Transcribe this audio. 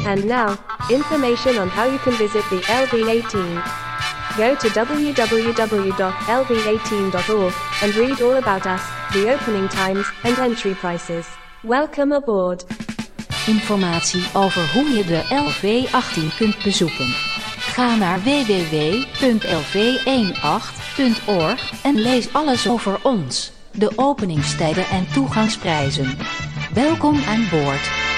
And now, information on how you can visit the LV18. Go to www.lv18.org and read all about us, the opening times and entry prices. Welcome aboard. Informatie over hoe je de LV18 kunt bezoeken. Ga naar www.lv18.org en lees alles over ons, de openingstijden en toegangsprijzen. Welkom aan boord.